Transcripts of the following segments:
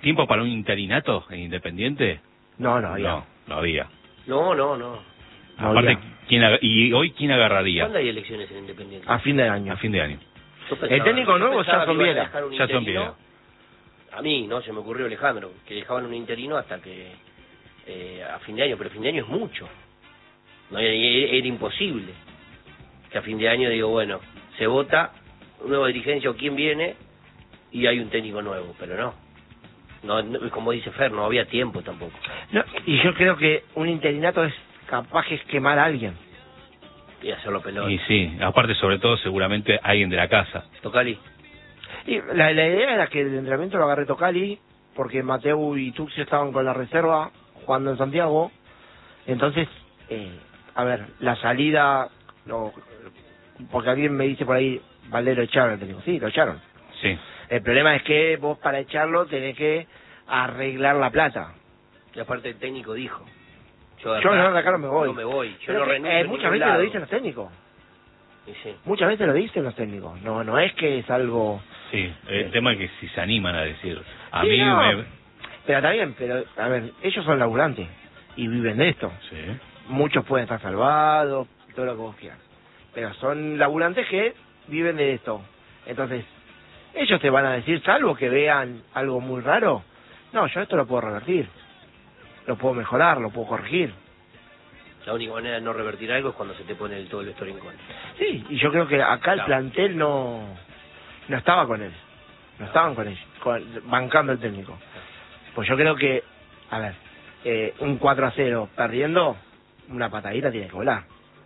tiempo para un interinato en Independiente? No había. No había. No. Aparte, ¿y hoy quién agarraría? ¿Cuándo hay elecciones en Independiente? A fin de año. A fin de año. El técnico nuevo ya son Viera. Ya son Viera. A mí, ¿no? Se me ocurrió Alejandro, que dejaban un interino hasta que a fin de año, pero fin de año es mucho. No, era imposible que a fin de año digo, bueno, se vota nueva dirigencia o quién viene y hay un técnico nuevo, pero no, como dice Fer, no había tiempo tampoco. No, y yo creo que un interinato es capaz que es quemar a alguien. Y hacerlo pelota. Y sí, aparte sobre todo seguramente alguien de la casa. Tocali. Y la idea era que el entrenamiento lo agarre Tocali, porque Mateu y Tuxio estaban con la reserva jugando en Santiago. Entonces, a ver, la salida, porque alguien me dice por ahí, Valdés lo echaron, te digo, sí, lo echaron. Sí. El problema es que vos para echarlo tenés que arreglar la plata. Y aparte el técnico dijo, yo de acá no me voy. No me voy, yo pero no renuncio. Muchas veces lo dicen los técnicos. Sí. Muchas veces lo dicen los técnicos. No es que es algo... Sí, el tema es que si se animan a decir. A sí, mí Pero está bien, pero a ver, ellos son laburantes y viven de esto. Sí. Muchos pueden estar salvados, todo lo que vos quieras. Pero son laburantes que viven de esto. Entonces, ellos te van a decir, salvo que vean algo muy raro, no, yo esto lo puedo revertir. Lo puedo mejorar, lo puedo corregir. La única manera de no revertir algo es cuando se te pone todo el vestuario en contra. Sí, y yo creo que acá el plantel no estaba con él. No estaban con él, bancando el técnico. Pues yo creo que, a ver, un 4-0 perdiendo, una patadita tiene que volar.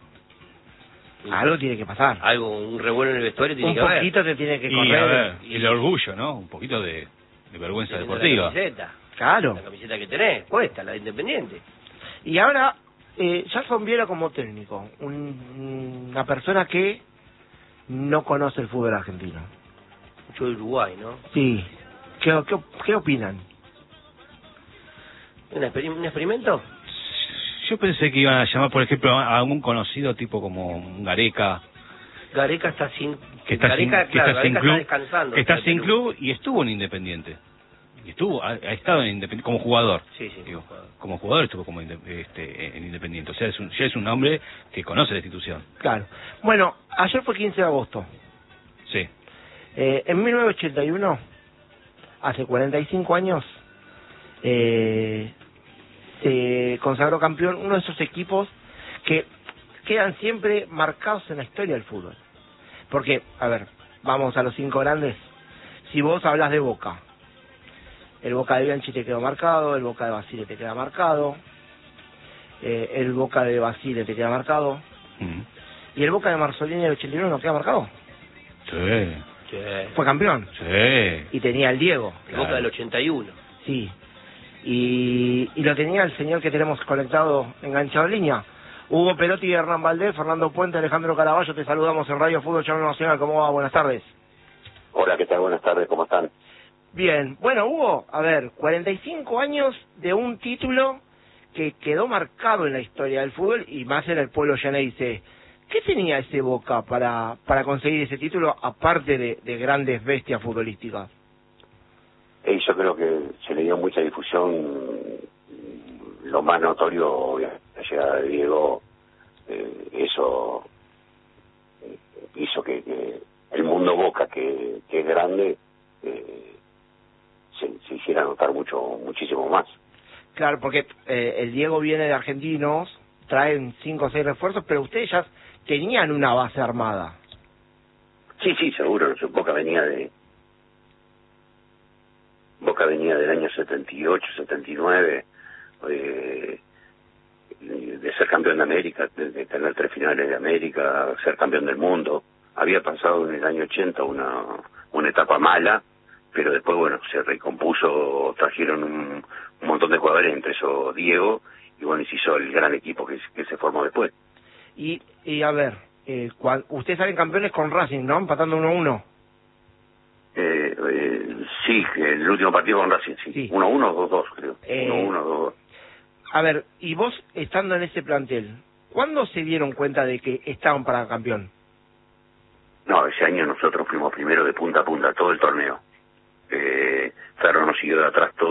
Algo tiene que pasar. Un revuelo en el vestuario tiene que haber. Un poquito te tiene que Y, correr. a ver, el orgullo, ¿no? Un poquito de vergüenza deportiva. La camiseta. Claro. La camiseta que tenés, puesta, la de Independiente. Y ahora, Jackson Viera como técnico, una persona que no conoce el fútbol argentino. Mucho de Uruguay, ¿no? Sí. ¿Qué opinan? ¿Un experimento? Yo pensé que iban a llamar, por ejemplo, a algún conocido tipo como un Gareca. Gareca está sin... Que está Gareca, sin, claro, que está sin Gareca club, está descansando. que está sin club y estuvo en Independiente. Ha estado en Independiente como jugador. Sí, digo, como jugador estuvo como en Independiente. O sea, ya es un hombre que conoce la institución. Claro. Bueno, ayer fue 15 de agosto. Sí. En 1981, hace 45 años, se consagró campeón uno de esos equipos que quedan siempre marcados en la historia del fútbol. Porque, a ver, vamos a los 5 grandes. Si vos hablas de Boca, el Boca de Bianchi te quedó marcado, el Boca de Basile te queda marcado, el Boca de Basile te queda marcado, y el Boca de Marzolini del 81 no queda marcado. Sí. Fue campeón. Sí. Y tenía el Diego. El Boca del 81. Sí. Y lo tenía el señor que tenemos conectado, enganchado en línea. Hugo Perotti y Hernán Valdés, Fernando Puente, Alejandro Caraballo, te saludamos en Radio Fútbol Channel Nacional. ¿Cómo va? Buenas tardes. Hola, ¿qué tal? Buenas tardes, ¿cómo están? Bien. Bueno, Hugo, a ver, 45 años de un título que quedó marcado en la historia del fútbol y más en el pueblo llaneise. ¿Qué tenía ese Boca para conseguir ese título, aparte de grandes bestias futbolísticas? Yo creo que se le dio mucha difusión. Lo más notorio, la llegada de Diego, eso hizo que el mundo Boca, que es grande, se hiciera notar muchísimo más. Claro, porque el Diego viene de Argentinos, traen 5 o 6 refuerzos, pero ustedes ya tenían una base armada. Sí, seguro. Boca venía del año 78, 79, de ser campeón de América, de tener 3 finales de América, ser campeón del mundo. Había pasado en el año 80 una etapa mala, pero después, bueno, se recompuso, trajeron un montón de jugadores, entre esos Diego, y bueno, y se hizo el gran equipo que se formó después. Y a ver, ustedes salen campeones con Racing, ¿no? Empatando 1-1. Sí, el último partido con Racing, sí. 1-1 o 2-2, creo. 1-1 2-2. A ver, y vos estando en ese plantel, ¿cuándo se dieron cuenta de que estaban para campeón? No, ese año nosotros fuimos primero de punta a punta, todo el torneo. Ferro nos siguió de atrás todo